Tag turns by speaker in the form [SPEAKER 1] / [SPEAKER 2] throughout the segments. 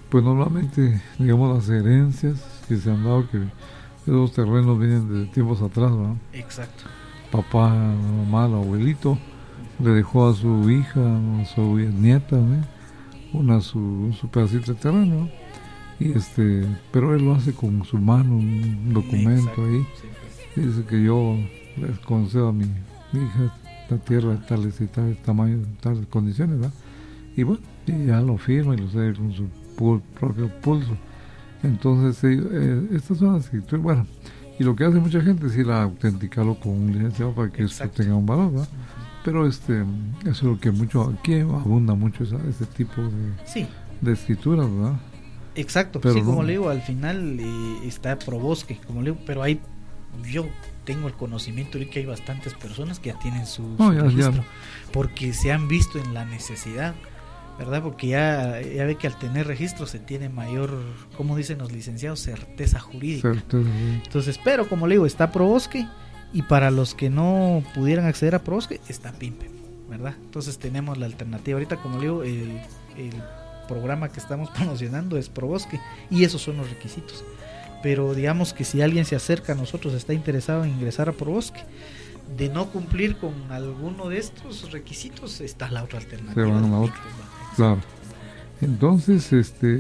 [SPEAKER 1] Pues normalmente, digamos, las herencias que se han dado, que esos terrenos vienen de tiempos atrás, ¿verdad?
[SPEAKER 2] Exacto.
[SPEAKER 1] Papá, mamá, el abuelito le dejó a su hija, a su nieta, su pedacito de terreno, ¿no? Y pero él lo hace con su mano, un documento. Exacto. Ahí. Sí, pues. Dice que yo les concedo a mi hija la tierra de tales y tales tamaños, tales condiciones, ¿verdad? Y bueno, y ya lo firma y lo sabe con su propio pulso. Entonces, estas son las escrituras, bueno, y lo que hace mucha gente es ir a autenticarlo con un licenciado para que esto tenga un valor, ¿verdad? Pero eso es lo que aquí abunda mucho ese tipo de escrituras, ¿verdad?
[SPEAKER 2] Exacto, pero sí, como le digo, al final está Probosque, como le digo, pero yo tengo el conocimiento de que hay bastantes personas que ya tienen su registro, porque se han visto en la necesidad, ¿verdad? Porque ya ve que al tener registro se tiene mayor, como dicen los licenciados, certeza jurídica. Entonces, pero como le digo, está Probosque, y para los que no pudieran acceder a Probosque, está Pimpe, ¿verdad? Entonces tenemos la alternativa. Ahorita, como le digo, el programa que estamos promocionando es Probosque, y esos son los requisitos. Pero digamos que si alguien se acerca a nosotros, está interesado en ingresar a Probosque, de no cumplir con alguno de estos requisitos, está la otra alternativa.
[SPEAKER 1] Claro. Entonces,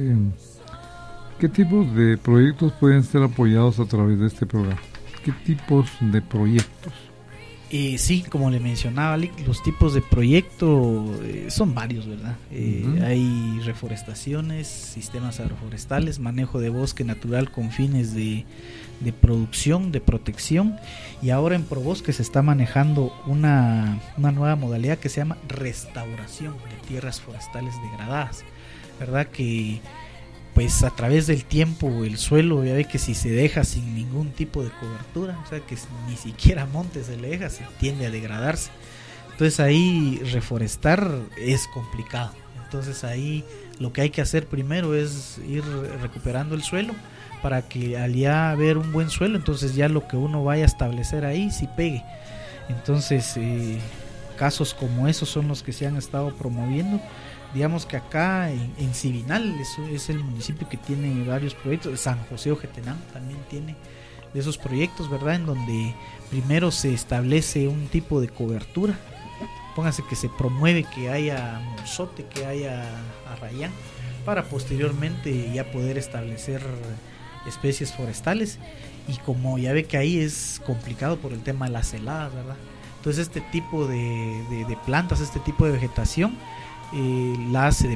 [SPEAKER 1] ¿qué tipos de proyectos pueden ser apoyados a través de este programa? ¿Qué tipos de proyectos?
[SPEAKER 2] Sí, como le mencionaba, los tipos de proyecto son varios, ¿verdad? Hay reforestaciones, sistemas agroforestales, manejo de bosque natural con fines de producción, de protección, y ahora en Probosque se está manejando una nueva modalidad que se llama restauración de tierras forestales degradadas, ¿verdad? Que pues a través del tiempo el suelo, ya ve que si se deja sin ningún tipo de cobertura, o sea que ni siquiera monte se le deja, se tiende a degradarse. Entonces ahí reforestar es complicado. Entonces ahí lo que hay que hacer primero es ir recuperando el suelo para que al ya haber un buen suelo, entonces ya lo que uno vaya a establecer ahí sí pegue. Entonces casos como esos son los que se han estado promoviendo. Digamos que acá en Cibinal es el municipio que tiene varios proyectos. San José Ojetenam también tiene de esos proyectos, ¿verdad? En donde primero se establece un tipo de cobertura. Póngase que se promueve que haya monzote, que haya arrayán, para posteriormente ya poder establecer especies forestales. Y como ya ve que ahí es complicado por el tema de las heladas, ¿verdad? Entonces este tipo de plantas, este tipo de vegetación, la hace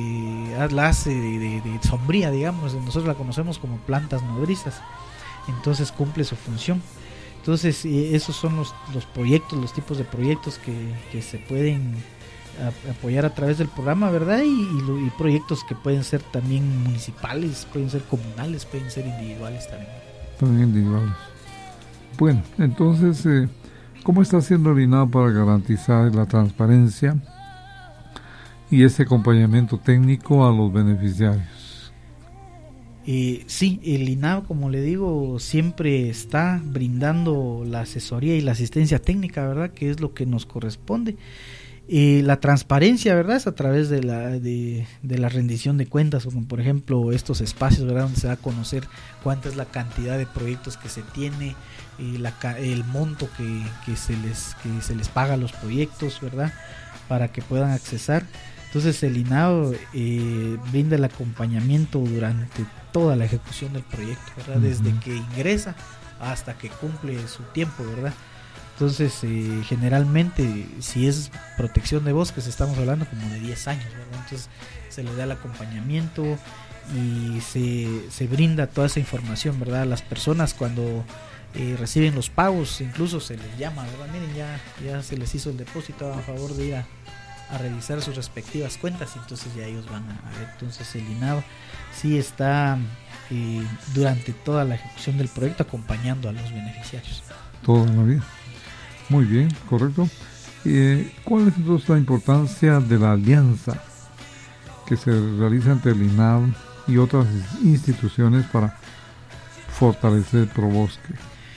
[SPEAKER 2] de sombría, digamos. Nosotros la conocemos como plantas nodrizas, entonces cumple su función. Entonces esos son los proyectos, los tipos de proyectos que se pueden apoyar a través del programa, ¿verdad? Y proyectos que pueden ser también municipales, pueden ser comunales, pueden ser individuales también
[SPEAKER 1] individuales. Bueno, entonces ¿cómo está haciendo el INAO para garantizar la transparencia y ese acompañamiento técnico a los beneficiarios?
[SPEAKER 2] Sí, el INAO, como le digo, siempre está brindando la asesoría y la asistencia técnica, ¿verdad? Que es lo que nos corresponde. La transparencia, ¿verdad? Es a través de la rendición de cuentas, como por ejemplo estos espacios, ¿verdad? Donde se va a conocer cuánta es la cantidad de proyectos que se tiene, el monto que se les paga a los proyectos, ¿verdad? Para que puedan accesar. Entonces el INAO brinda el acompañamiento durante toda la ejecución del proyecto, ¿verdad? Desde que ingresa hasta que cumple su tiempo, ¿verdad? Entonces generalmente si es protección de bosques estamos hablando como de 10 años, ¿verdad? Entonces se le da el acompañamiento y se brinda toda esa información, ¿verdad? Las personas cuando reciben los pagos incluso se les llama, ¿verdad? Miren, ya se les hizo el depósito, a favor de ir a revisar sus respectivas cuentas, y entonces ya ellos van a ver. Entonces el INAO sí está durante toda la ejecución del proyecto acompañando a los beneficiarios.
[SPEAKER 1] Toda la vida. Muy bien, correcto. ¿Cuál es entonces la importancia de la alianza que se realiza entre el INAO y otras instituciones para fortalecer Probosque?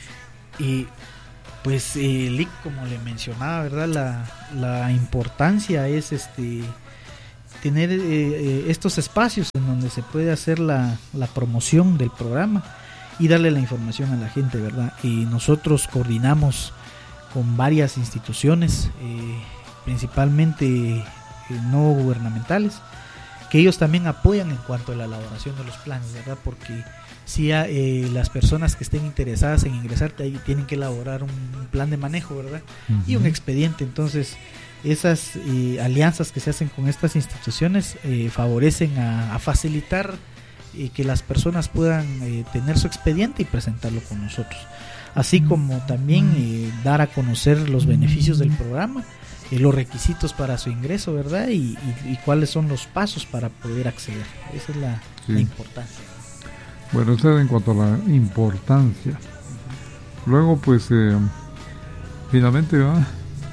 [SPEAKER 2] Pues como le mencionaba, ¿verdad? La importancia es tener estos espacios en donde se puede hacer la promoción del programa y darle la información a la gente, ¿verdad? Y nosotros coordinamos con varias instituciones, principalmente no gubernamentales, que ellos también apoyan en cuanto a la elaboración de los planes, ¿verdad? Porque si las personas que estén interesadas en ingresar tienen que elaborar un plan de manejo, ¿verdad? Uh-huh. Y un expediente. Entonces esas alianzas que se hacen con estas instituciones favorecen a facilitar que las personas puedan tener su expediente y presentarlo con nosotros, así como también dar a conocer los beneficios del programa, los requisitos para su ingreso, ¿verdad? Y cuáles son los pasos para poder acceder. Esa es la importancia.
[SPEAKER 1] Bueno, eso en cuanto a la importancia. Luego, pues, finalmente, ¿va?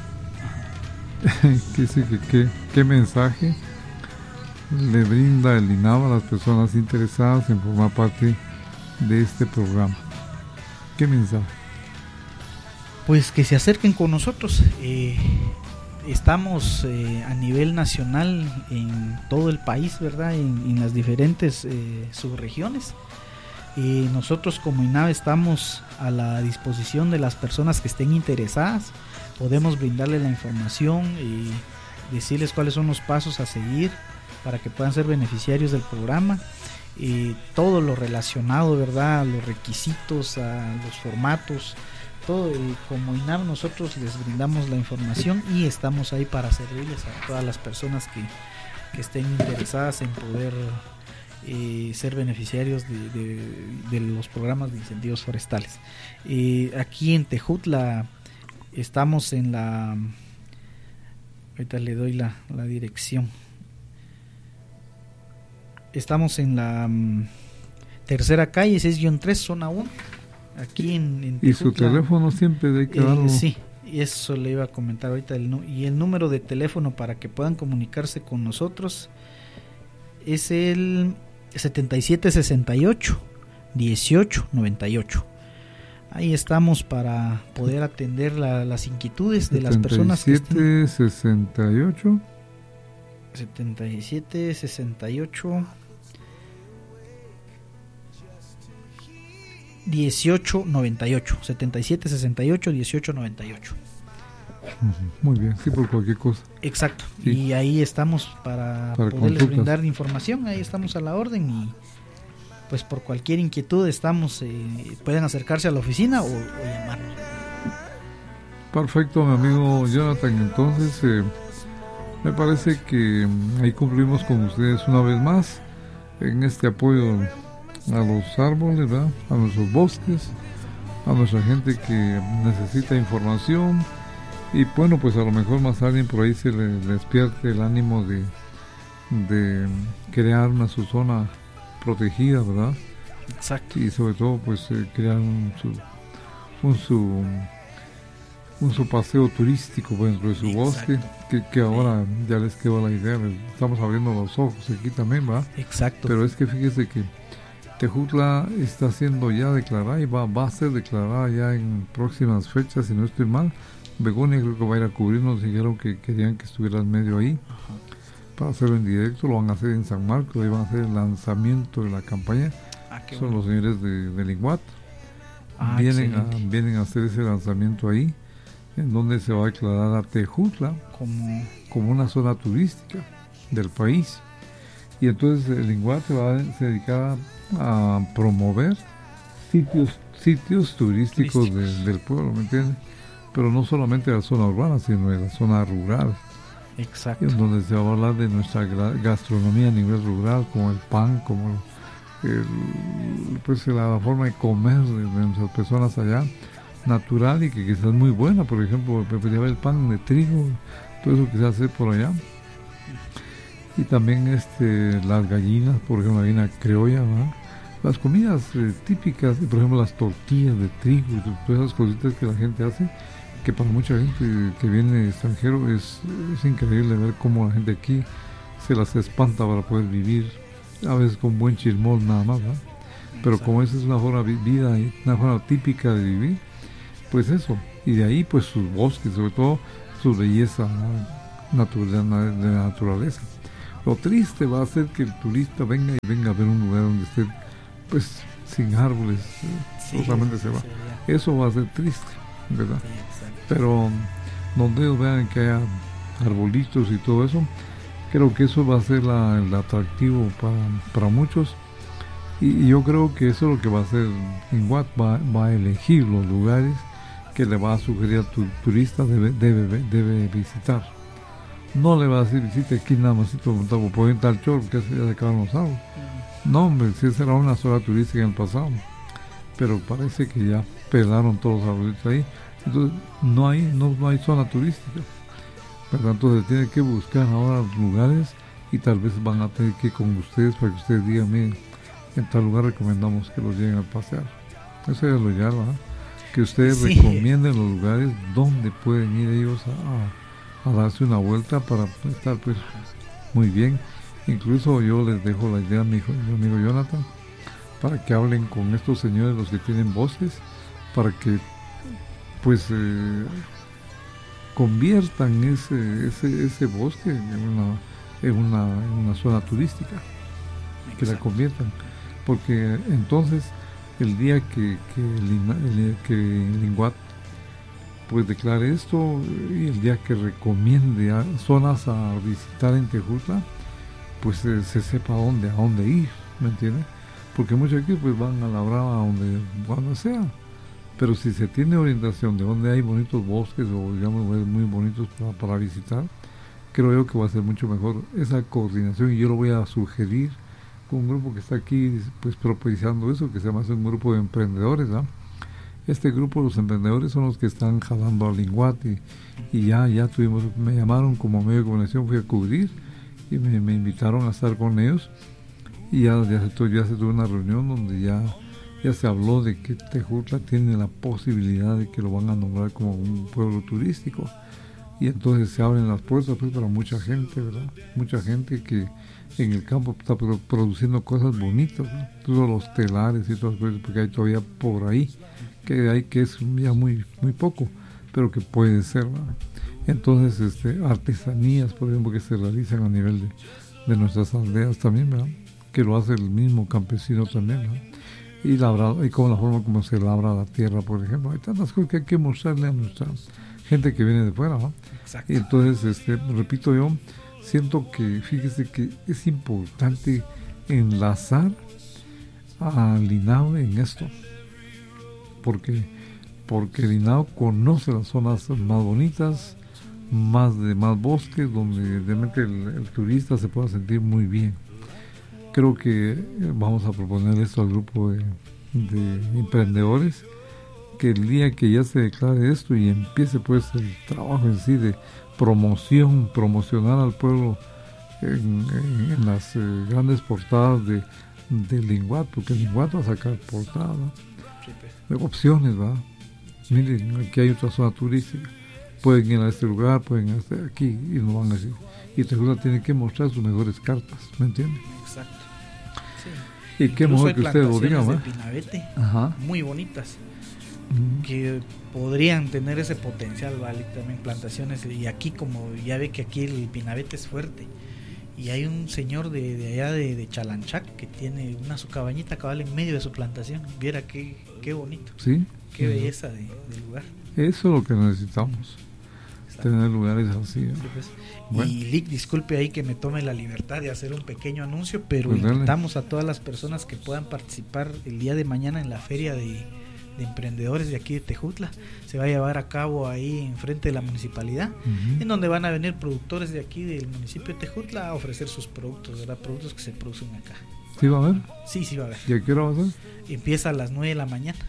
[SPEAKER 1] ¿Qué mensaje le brinda el INAVA a las personas interesadas en formar parte de este programa? ¿Qué mensaje?
[SPEAKER 2] Pues que se acerquen con nosotros. Estamos a nivel nacional en todo el país, ¿verdad? En las diferentes subregiones. Nosotros como INAVA estamos a la disposición de las personas que estén interesadas. Podemos brindarles la información y decirles cuáles son los pasos a seguir para que puedan ser beneficiarios del programa. Todo lo relacionado, ¿verdad? Los requisitos, los formatos, todo. Como INAVA nosotros les brindamos la información y estamos ahí para servirles a todas las personas que estén interesadas en poder ser beneficiarios de los programas de incentivos forestales. Aquí en Tejutla estamos en la... Ahorita le doy la dirección. Estamos en la tercera calle, 6-3, zona 1. Aquí en Tejutla.
[SPEAKER 1] ¿Y su teléfono siempre hay que darlo?
[SPEAKER 2] Sí, eso le iba a comentar ahorita. Y el número de teléfono para que puedan comunicarse con nosotros es el 7768-1898. Ahí estamos para poder atender las inquietudes de las personas que estén.
[SPEAKER 1] 7768
[SPEAKER 2] 7768 1898 7768 1898.
[SPEAKER 1] Muy bien, sí, por cualquier cosa.
[SPEAKER 2] Exacto,
[SPEAKER 1] sí.
[SPEAKER 2] Y ahí estamos para poderles
[SPEAKER 1] consultas.
[SPEAKER 2] brindar información. Ahí estamos a la orden y pues por cualquier inquietud estamos, pueden acercarse a la oficina o llamarnos.
[SPEAKER 1] Perfecto, mi amigo Jonathan. Entonces me parece que ahí cumplimos con ustedes una vez más en este apoyo a los árboles, ¿verdad? A nuestros bosques, a nuestra gente que necesita información. Y bueno, pues a lo mejor más a alguien por ahí se le despierte el ánimo de crear una su zona protegida, ¿verdad?
[SPEAKER 2] Exacto.
[SPEAKER 1] Y sobre todo pues crear su paseo turístico dentro de su bosque, que ahora ya les quedó la idea. Estamos abriendo los ojos aquí también, ¿verdad?
[SPEAKER 2] Exacto.
[SPEAKER 1] Pero es que fíjese que Tejutla está siendo ya declarada y va a ser declarada ya en próximas fechas, si no estoy mal. Begonia creo que va a ir a cubrirnos. Dijeron que querían que estuviera en medio ahí. Ajá. Para hacerlo en directo. Lo van a hacer en San Marcos. Ahí van a hacer el lanzamiento de la campaña. Son los señores de Linguat. Vienen a hacer ese lanzamiento ahí, en donde se va a declarar a Tejutla como una zona turística del país. Y entonces el Linguat se dedica a promover sitios turísticos del pueblo, ¿me entiendes? Pero no solamente de la zona urbana, sino de la zona rural.
[SPEAKER 2] Exacto.
[SPEAKER 1] En donde se va a hablar de nuestra gastronomía a nivel rural, como el pan, como pues la forma de comer de nuestras personas allá, natural y que quizás es muy buena. Por ejemplo, el pan de trigo, todo eso que se hace por allá. Y también las gallinas, por ejemplo, la gallina criolla, ¿verdad? Las comidas típicas, por ejemplo, las tortillas de trigo y todas esas cositas que la gente hace, que para mucha gente que viene extranjero es increíble ver cómo la gente aquí se las espanta para poder vivir, a veces con buen chirmol nada más, ¿verdad? Pero como esa es una forma de vida, una forma típica de vivir, pues eso, y de ahí pues sus bosques, sobre todo su belleza de naturaleza. Lo triste va a ser que el turista venga a ver un lugar donde esté pues sin árboles, totalmente se va. Eso va a ser triste, ¿verdad?
[SPEAKER 2] Sí,
[SPEAKER 1] pero donde ellos vean que haya arbolitos y todo eso, creo que eso va a ser el atractivo para muchos, y yo creo que eso es lo que va a hacer Linguat, va a elegir los lugares que le va a sugerir al turista debe visitar. No le va a decir visite aquí nada más, por en tal chorro, que ya se acaban los árboles. No, hombre, si esa era una zona turística en el pasado, pero parece que ya pelaron todos los arbolitos ahí, entonces no hay zona turística, ¿verdad? Entonces tiene que buscar ahora lugares, y tal vez van a tener que ir con ustedes para que ustedes digan, miren, en tal lugar recomendamos que los lleven a pasear. Eso es lo ideal, ¿verdad? Que ustedes recomienden los lugares donde pueden ir ellos a darse una vuelta para estar pues muy bien. Incluso yo les dejo la idea a mi amigo Jonathan, para que hablen con estos señores, los que tienen bosques, para que pues conviertan ese bosque en una zona turística. Exacto. Que la conviertan, porque entonces el día que Linguat pues declare esto, y el día que recomiende zonas a visitar en Tejutla, pues se sepa a dónde ir, ¿me entiendes? Porque muchos aquí pues van a la brava donde sea, pero si se tiene orientación de donde hay bonitos bosques o digamos lugares muy bonitos para visitar, creo yo que va a ser mucho mejor esa coordinación, y yo lo voy a sugerir con un grupo que está aquí pues propiciando eso, que se llama un grupo de emprendedores, ¿no? Este grupo, los emprendedores, son los que están jalando a Linguat, y ya me llamaron como medio de comunicación, fui a cubrir y me invitaron a estar con ellos, y ya se tuvo una reunión donde ya se habló de que Tejutla tiene la posibilidad de que lo van a nombrar como un pueblo turístico, y entonces se abren las puertas pues para mucha gente, ¿verdad? Mucha gente que en el campo está produciendo cosas bonitas, ¿no? Todos los telares y todas las cosas, porque hay todavía por ahí que es ya muy poco, pero que puede ser, ¿no? Entonces artesanías, por ejemplo, que se realizan a nivel de nuestras aldeas también, ¿verdad? Que lo hace el mismo campesino también, ¿no? Y con la forma como se labra la tierra, por ejemplo, hay tantas cosas que hay que mostrarle a nuestra gente que viene de fuera, ¿no?
[SPEAKER 2] Exacto.
[SPEAKER 1] Y entonces repito, yo siento que, fíjese que es importante enlazar a Linao en esto, porque Linao conoce las zonas más bonitas, más bosques, donde realmente el turista se pueda sentir muy bien. Creo que vamos a proponer esto al grupo de emprendedores, que el día que ya se declare esto y empiece pues el trabajo en sí de promocionar al pueblo en las grandes portadas de Linguat, porque Linguat va a sacar portadas, ¿no? Opciones, ¿verdad? Miren, aquí hay otra zona turística, pueden ir a este lugar, pueden ir a aquí, y nos van a decir, y Tejutla tiene que mostrar sus mejores cartas, ¿me entienden?
[SPEAKER 2] Exacto.
[SPEAKER 1] Sí. Y qué mejor que ustedes lo digan,
[SPEAKER 2] ¿verdad? Pinabete, muy bonitas, que podrían tener ese potencial, ¿vale? También plantaciones, y aquí como ya ve que aquí el pinabete es fuerte, y hay un señor de allá de Chalanchac que tiene su cabañita cabal en medio de su plantación. Viera qué bonito,
[SPEAKER 1] ¿sí?
[SPEAKER 2] Qué belleza de lugar.
[SPEAKER 1] Eso es lo que necesitamos. Exacto. Tener lugares así, ¿no?
[SPEAKER 2] Sí, pues. Bueno. Y Lick, disculpe ahí que me tome la libertad de hacer un pequeño anuncio, pero
[SPEAKER 1] pues
[SPEAKER 2] invitamos a todas las personas que puedan participar el día de mañana en la feria de emprendedores de aquí de Tejutla. Se va a llevar a cabo ahí enfrente de la municipalidad, en donde van a venir productores de aquí del municipio de Tejutla a ofrecer sus productos, ¿verdad? Productos que se producen acá.
[SPEAKER 1] ¿Sí va a haber?
[SPEAKER 2] Sí va a haber.
[SPEAKER 1] ¿Y a qué hora va a ser?
[SPEAKER 2] Empieza a las 9 de la mañana.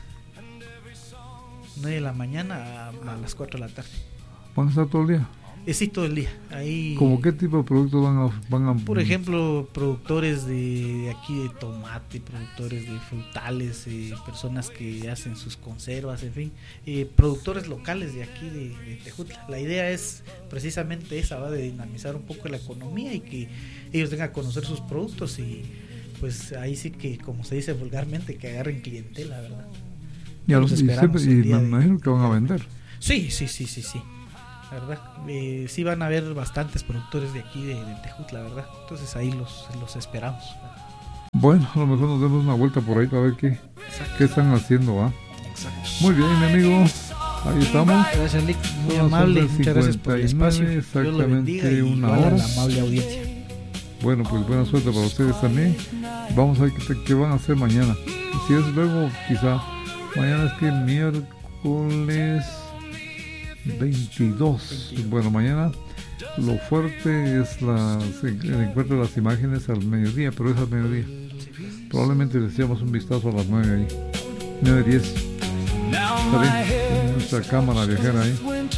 [SPEAKER 2] 9 de la mañana a las 4 de la tarde.
[SPEAKER 1] ¿Van a estar todo el día?
[SPEAKER 2] Sí, todo el día. Ahí,
[SPEAKER 1] ¿cómo qué tipo de productos van a...?
[SPEAKER 2] Por ejemplo, productores de aquí de tomate, productores de frutales, personas que hacen sus conservas, en fin, productores locales de aquí de Tejutla. La idea es precisamente esa, ¿va? De dinamizar un poco la economía y que ellos vengan a conocer sus productos, y pues ahí sí que, como se dice vulgarmente, que agarren clientela, ¿verdad?
[SPEAKER 1] Y me imagino que van a vender.
[SPEAKER 2] Sí. ¿verdad? Sí van a haber bastantes productores de aquí, de Tejutla, ¿verdad? Entonces ahí los esperamos, ¿verdad?
[SPEAKER 1] Bueno, a lo mejor nos demos una vuelta por ahí para ver qué están haciendo, ¿va?
[SPEAKER 2] Exacto.
[SPEAKER 1] Muy bien, mi amigo. Ahí estamos.
[SPEAKER 2] Gracias, Lick. Muy
[SPEAKER 1] Son las
[SPEAKER 2] amable.
[SPEAKER 1] 11:59,
[SPEAKER 2] Muchas gracias por el espacio. Dios lo
[SPEAKER 1] exactamente
[SPEAKER 2] bendiga y
[SPEAKER 1] una
[SPEAKER 2] igual a
[SPEAKER 1] hora.
[SPEAKER 2] la amable audiencia.
[SPEAKER 1] Bueno, pues buena suerte para ustedes también. Vamos a ver qué van a hacer mañana. Si es luego, quizá. Mañana es que miércoles 22. Bueno, mañana lo fuerte es el encuentro de las imágenes al mediodía, pero es al mediodía. Probablemente les echamos un vistazo a las 9 ahí. 9:10. Está bien, con nuestra cámara viajera ahí.